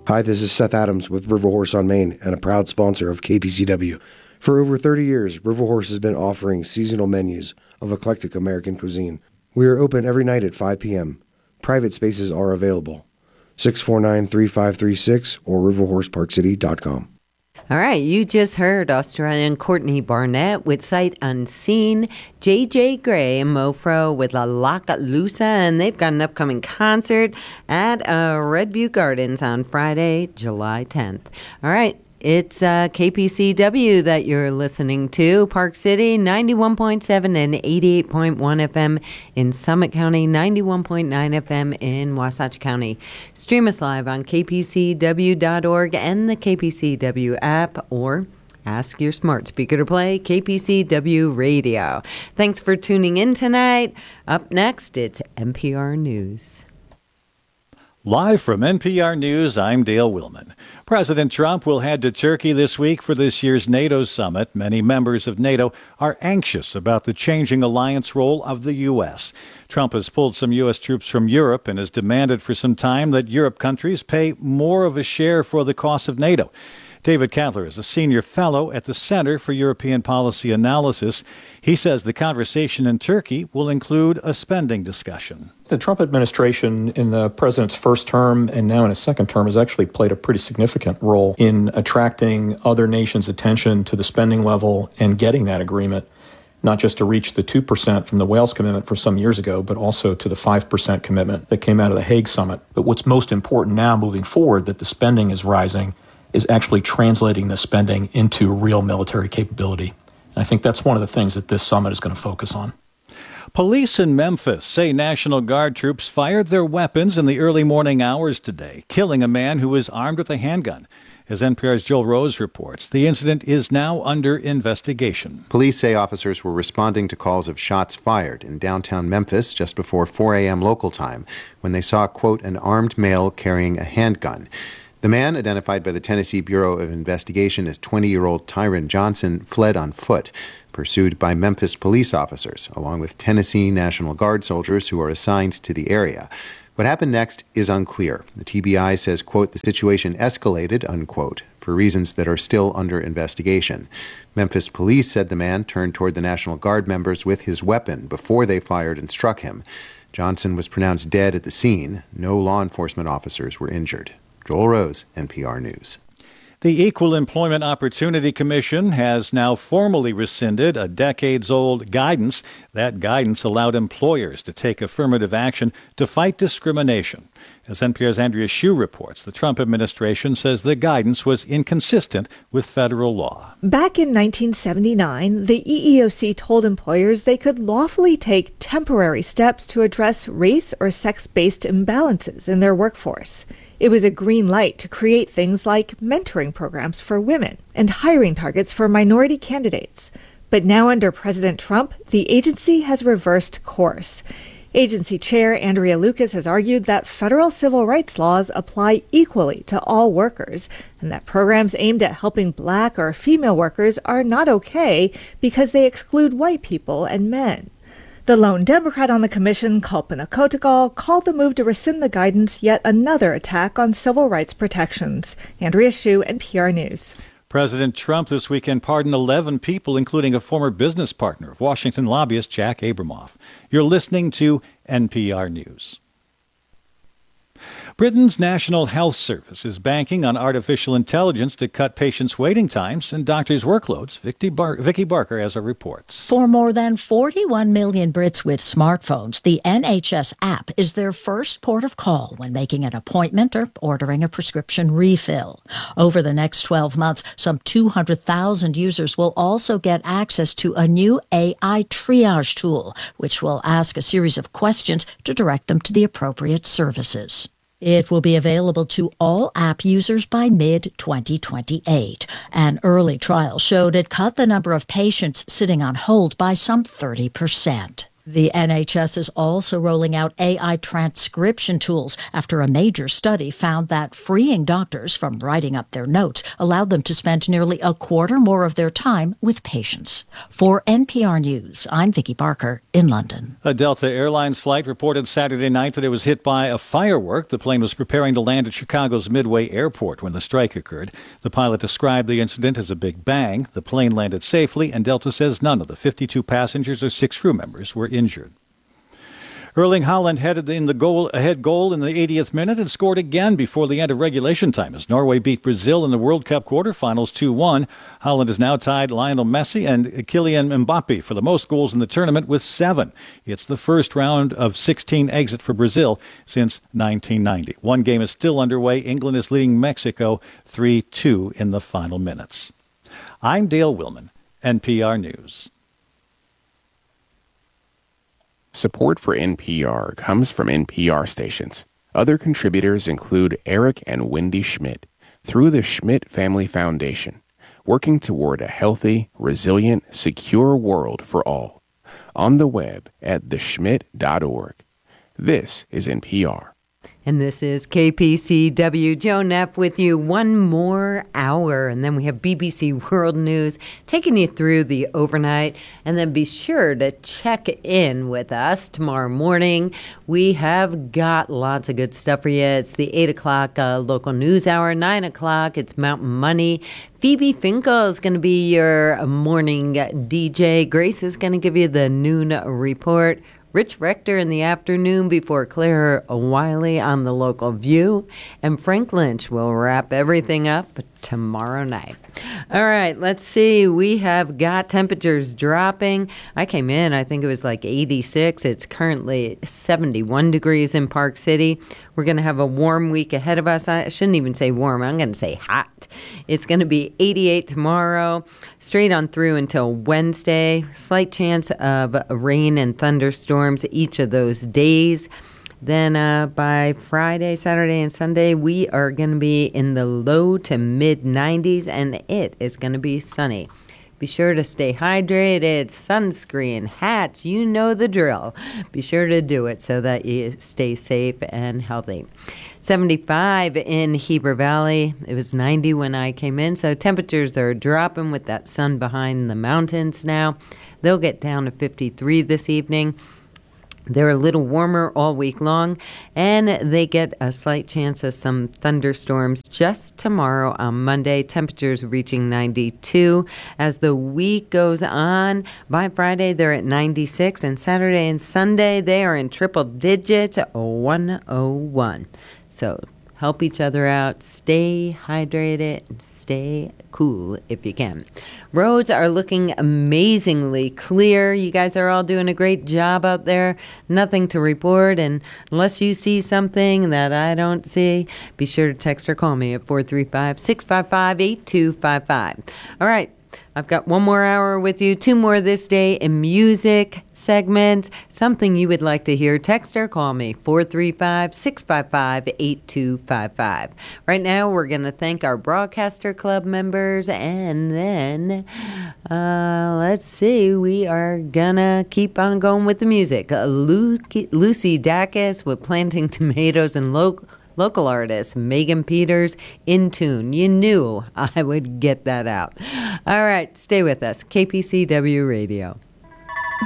Hi, this is Seth Adams with River Horse on Main and a proud sponsor of KPCW. For over 30 years, River Horse has been offering seasonal menus of eclectic American cuisine. We are open every night at 5 p.m. Private spaces are available. 649-3536 or riverhorseparkcity.com. All right, you just heard Australian Courtney Barnett with Sight Unseen, J.J. Gray and Mofro with La Lockalusa, and they've got an upcoming concert at Red Butte Gardens on Friday, July 10th. All right, it's KPCW that you're listening to, Park City, 91.7 and 88.1 FM in Summit County, 91.9 FM in Wasatch County. Stream us live on kpcw.org and the KPCW app, or ask your smart speaker to play KPCW Radio. Thanks for tuning in tonight. Up next, it's NPR News. Live from NPR News, I'm Dale Willman. President Trump will head to Turkey this week for this year's NATO summit. Many members of NATO are anxious about the changing alliance role of the U.S. Trump has pulled some U.S. troops from Europe and has demanded for some time that Europe countries pay more of a share for the cost of NATO. David Katler is a senior fellow at the Center for European Policy Analysis. He says the conversation in Turkey will include a spending discussion. The Trump administration in the president's first term and now in his second term has actually played a pretty significant role in attracting other nations' attention to the spending level and getting that agreement, not just to reach the 2% from the Wales commitment for some years ago, but also to the 5% commitment that came out of the Hague summit. But what's most important now moving forward, that the spending is rising, is actually translating the spending into real military capability. And I think that's one of the things that this summit is going to focus on. Police in Memphis say National Guard troops fired their weapons in the early morning hours today, killing a man who was armed with a handgun. As NPR's Joel Rose reports, the incident is now under investigation. Police say officers were responding to calls of shots fired in downtown Memphis just before 4 a.m. local time when they saw, quote, an armed male carrying a handgun. The man, identified by the Tennessee Bureau of Investigation as 20-year-old Tyron Johnson, fled on foot, pursued by Memphis police officers, along with Tennessee National Guard soldiers who are assigned to the area. What happened next is unclear. The TBI says, quote, the situation escalated, unquote, for reasons that are still under investigation. Memphis police said the man turned toward the National Guard members with his weapon before they fired and struck him. Johnson was pronounced dead at the scene. No law enforcement officers were injured. Joel Rose, NPR News. The Equal Employment Opportunity Commission has now formally rescinded a decades-old guidance. That guidance allowed employers to take affirmative action to fight discrimination. As NPR's Andrea Hsu reports, the Trump administration says the guidance was inconsistent with federal law. Back in 1979, the EEOC told employers they could lawfully take temporary steps to address race or sex-based imbalances in their workforce. It was a green light to create things like mentoring programs for women and hiring targets for minority candidates. But now under President Trump, the agency has reversed course. Agency Chair Andrea Lucas has argued that federal civil rights laws apply equally to all workers, and that programs aimed at helping Black or female workers are not okay because they exclude white people and men. The lone Democrat on the commission, Kalpana Kotikal, called the move to rescind the guidance yet another attack on civil rights protections. Andrea Hsu, NPR News. President Trump this weekend pardoned 11 people, including a former business partner of Washington lobbyist Jack Abramoff. You're listening to NPR News. Britain's National Health Service is banking on artificial intelligence to cut patients' waiting times and doctors' workloads. Vicky Barker has our reports. For more than 41 million Brits with smartphones, the NHS app is their first port of call when making an appointment or ordering a prescription refill. Over the next 12 months, some 200,000 users will also get access to a new AI triage tool, which will ask a series of questions to direct them to the appropriate services. It will be available to all app users by mid-2028. An early trial showed it cut the number of patients sitting on hold by some 30%. The NHS is also rolling out AI transcription tools after a major study found that freeing doctors from writing up their notes allowed them to spend nearly a quarter more of their time with patients. For NPR News, I'm Vicki Barker in London. A Delta Airlines flight reported Saturday night that it was hit by a firework. The plane was preparing to land at Chicago's Midway Airport when the strike occurred. The pilot described the incident as a big bang. The plane landed safely, and Delta says none of the 52 passengers or 6 crew members were injured. Erling Haaland headed in the ahead goal in the 80th minute and scored again before the end of regulation time as Norway beat Brazil in the World Cup quarterfinals 2-1. Haaland has now tied Lionel Messi and Kylian Mbappe for the most goals in the tournament with 7. It's the first round of 16 exit for Brazil since 1990. One game is still underway. England is leading Mexico 3-2 in the final minutes. I'm Dale Willman, NPR News. Support for NPR comes from NPR stations. Other contributors include Eric and Wendy Schmidt through the Schmidt Family Foundation, working toward a healthy, resilient, secure world for all. On the web at theschmidt.org. This is NPR. And this is KPCW. Joe Neff with you one more hour. And then we have BBC World News taking you through the overnight. And then be sure to check in with us tomorrow morning. We have got lots of good stuff for you. It's the 8 o'clock local news hour, 9 o'clock. It's Mountain Money. Phoebe Finkel is going to be your morning DJ. Grace is going to give you the noon report. Rich Rector in the afternoon before Claire Wiley on the Local View. And Frank Lynch will wrap everything up tomorrow night. All right, let's see. We have got temperatures dropping. I came in, I think it was like 86. It's currently 71 degrees in Park City. We're going to have a warm week ahead of us. I shouldn't even say warm. I'm going to say hot. It's going to be 88 tomorrow, straight on through until Wednesday. Slight chance of rain and thunderstorms each of those days. Then by Friday, Saturday, and Sunday, we are going to be in the low to mid 90s, and it is going to be sunny. Be sure to stay hydrated, sunscreen, hats, you know the drill. Be sure to do it so that you stay safe and healthy. 75 in Heber Valley. It was 90 when I came in, so temperatures are dropping with that sun behind the mountains now. They'll get down to 53 this evening. They're a little warmer all week long, and they get a slight chance of some thunderstorms just tomorrow on Monday. Temperatures reaching 92. As the week goes on, by Friday they're at 96, and Saturday and Sunday they are in triple digits at 101. So help each other out, stay hydrated, and stay cool if you can. Roads are looking amazingly clear. You guys are all doing a great job out there. Nothing to report, and unless you see something that I don't see, be sure to text or call me at 435-655-8255. All right. I've got one more hour with you, 2 more this day in music segments. Something you would like to hear, text or call me, 435-655-8255. Right now, we're going to thank our Broadcaster Club members, and then, let's see, we are going to keep on going with the music. Lucy Dacus with Planting Tomatoes and Local artist Megan Peters, In Tune. You knew I would get that out. All right, stay with us. KPCW Radio.